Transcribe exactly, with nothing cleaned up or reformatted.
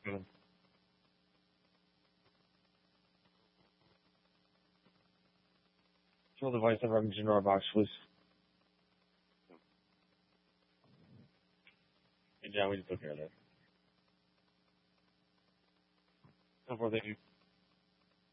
Good. Control device and Remington door box, please. Hey, John, we just took care of that. No, thank you.